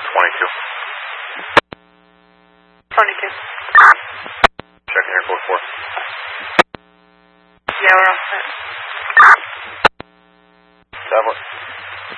22. 22. Checking here, code 4. Yeah, we're all set. Tablet.